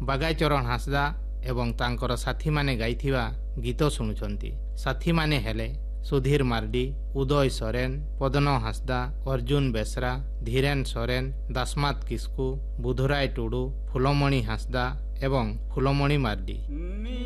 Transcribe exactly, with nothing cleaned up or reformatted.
ବାଗାଚରଣ ହାଁସଦା ଏବଂ ତାଙ୍କର ସାଥୀମାନେ ଗାଇଥିବା ଗୀତ ଶୁଣୁଛନ୍ତି। ସାଥୀମାନେ ହେଲେ ସୁଧୀର ମାର୍ଡି, ଉଦୟ ସରେନ, ପଦନ ହାଁସଦା, ଅର୍ଜୁନ ବେସରା, ଧୀରେନ ସରେନ, ଦାସମାତ କିସ୍କୁ, ବୁଧୁରାୟ ଟୁଡୁ, ଫୁଲମଣି ହାଁସଦା ଏବଂ ଫୁଲମଣି ମାର୍ଡି।